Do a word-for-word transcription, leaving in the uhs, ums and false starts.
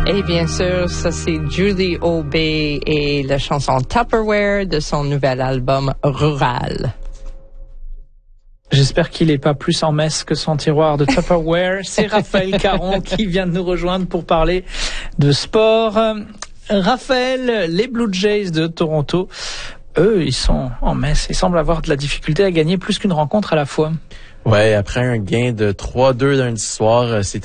Et bien sûr, ça c'est Julie Aubé et la chanson Tupperware de son nouvel album Rural. J'espère qu'il est pas plus en messe que son tiroir de Tupperware. C'est Raphaël Caron qui vient de nous rejoindre pour parler de sport. Raphaël, les Blue Jays de Toronto, eux, ils sont en messe. Ils semblent avoir de la difficulté à gagner plus qu'une rencontre à la fois. Ouais, après un gain de trois deux lundi soir, c'est